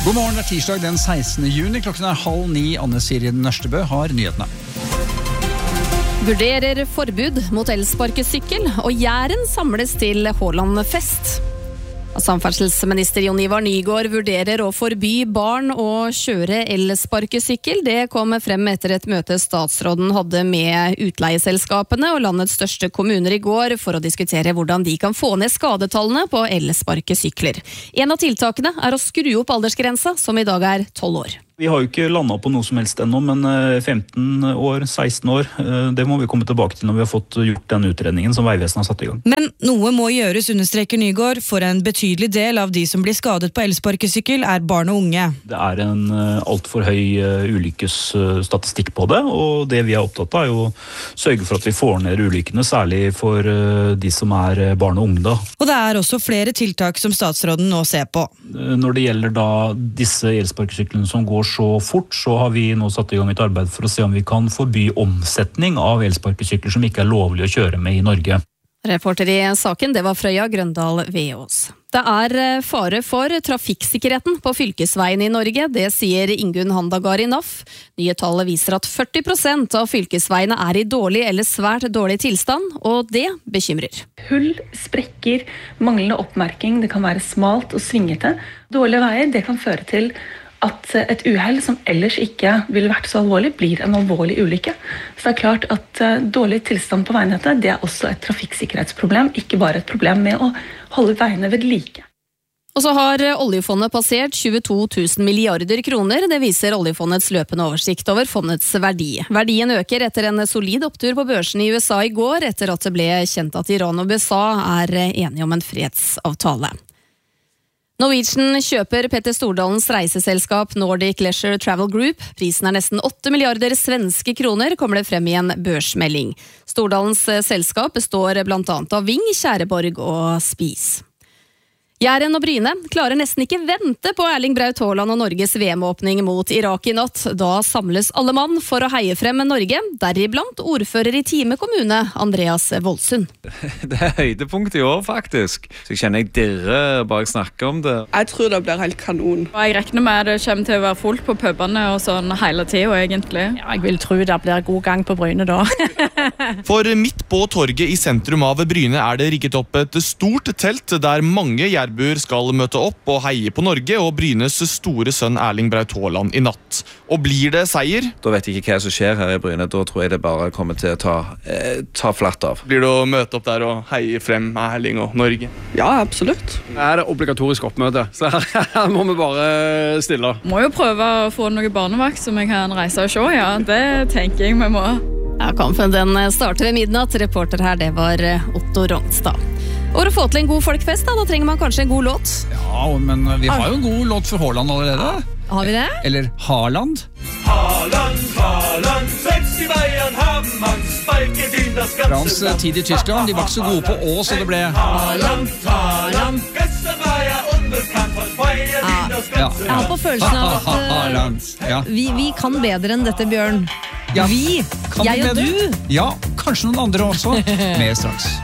God morgen, det tirsdag den 16. juni. Klokken 8:30. Anne Sirien Nørstebø har nyhetene. Vurderer forbud mot elsparkesykkel, og Jæren samles til Haaland-fest. Samferdselsminister Jon Ivar Nygård vurderer å forby barn å kjøre elsparkesykkel. Det kom frem etter et møte statsråden hadde med utleieselskapene og landets største kommuner i går for å diskutere hvordan de kan få ned skadetallene på elsparkesykler. En av tiltakene er å skru opp aldersgrensa, som i dag er 12 år. Vi har jo ikke landet på noe som helst ennå, men 15 år, 16 år, det må vi komme tilbake til når vi har fått gjort den utredningen som Vegvesenet har satt i gang. Men noe må gjøres, understreker Nygård, for en betydelig del av de som blir skadet på elsparkesykkel er barn og unge. Det er en alt for høy ulykkesstatistikk på det, og det vi er opptatt av er jo å sørge for at vi får ned ulykkene, særlig for de som er barn og unge da. Og det er også flere tiltak som statsråden nå ser på. Når det gjelder da disse elsparkesyklene som går så fort, så har vi nå satt i gang et arbeid for å se om vi kan forby omsetning av elsparkesykler som ikke er lovlig å kjøre med i Norge. Reporter i saken, det var Frøya Grøndal Veås. Det er fare for trafikksikkerheten på fylkesveiene i Norge, det sier Ingunn Handagard i NAF. Nye tallet viser at 40% av fylkesveiene er i dårlig eller svært dårlig tilstand, og det bekymrer. Hull, sprekker, manglende oppmerking, det kan være smalt og svingete. Dårlige veier, det kan føre til at et uheld som ellers ikke ville vært så alvorlig, blir en alvorlig ulykke. Så det er klart at dårlig tilstand på veinettet, det er også et trafikksikkerhetsproblem, ikke bare et problem med å holde veiene ved like. Og så har oljefondet passert 22 000 milliarder kroner. Det viser oljefondets løpende oversikt over fondets verdi. Verdien øker etter en solid opptur på børsen i USA i går, etter at det ble kjent at Iran og USA er enige om en fredsavtale. Norwegian kjøper Petter Stordalens reiseselskap Nordic Leisure Travel Group. Prisen er nesten 8 milliarder svenske kroner, kommer det frem i en børsmelding. Stordalens selskap består blant annet av Ving, Kjæreborg og Spis. Jæren og Bryne klarer nesten ikke vente på Erling Braut Haaland og Norges VM-åpning mot Irak i natt. Da samles alle mann for å heie frem Norge, deriblant ordfører i Time kommune, Andreas Voldsund. Det er høydepunkt i år, faktisk. Så jeg kjenner jeg dirrer bare jeg snakker om det. Jeg tror det blir helt kanon. Jeg regner med det kommer til å være fullt på pubene og sånn hele tiden, egentlig. Ja, jeg vil tro det blir god gang på Bryne da. For midt på torget i sentrum av Bryne er det rigget opp et stort telt der mange jærbuer skal møte opp og heie på Norge og Brynes store sønn Erling Braut Haaland i natt. Og blir det seier? Da vet jeg ikke hva som skjer her i Bryne. Da tror jeg det bare kommer til å ta flatt av. Blir det å møte opp der og heie frem Erling og Norge? Ja, absolutt. Det er det obligatorisk oppmøte, så her må vi bare stille. Må jo prøve å få noe barnevakt som jeg kan reise og se, ja. Det tenker jeg vi må. Ja, kampen den starter ved midnatt. Reporter her, det var Otto Rongstad. Og for å få til en god folkfest, da trenger man kanskje en god låt. Ja, men vi har jo en god låt for Haaland allerede. Har vi det? Eller Haaland. Haaland, Haaland, svensk i veien, Hammann, sparket inn av skansen. Fra hans tid i Tyskland, de var ikke så gode på å, så det ble Haaland, Haaland, Gøssenveier, underkant for feier inn av skansen. Jeg har på følelsen av at vi kan bedre enn dette, Bjørn. Ja, vi, kan jeg og du. Ja, kanskje noen andre også. Mer straks.